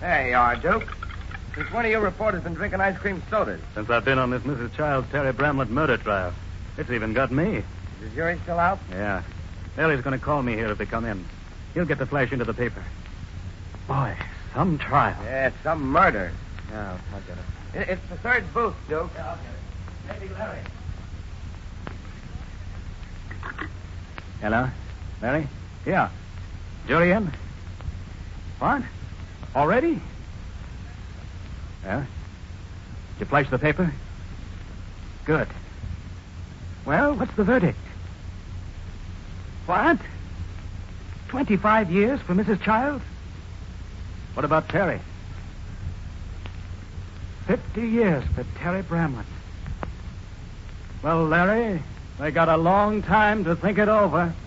There you are, Duke. Since when have your reporters been drinking ice cream sodas? Since I've been on this Mrs. Childs Terry Bramlett murder trial. It's even got me. Is the jury still out? Yeah. Ellie's going to call me here if they come in. He'll get the flash into the paper. Boy, some trial. Yeah, it's some murder. Yeah, I'll get it. It's the third booth, Duke. Yeah, I'll get it. Maybe Larry. Hello? Larry? Yeah. Jury in? What? Already? Yeah? Did you flash the paper? Good. Well, what's the verdict? What? 25 years for Mrs. Childs? What about Terry? 50 years for Terry Bramlett. Well, Larry, they got a long time to think it over.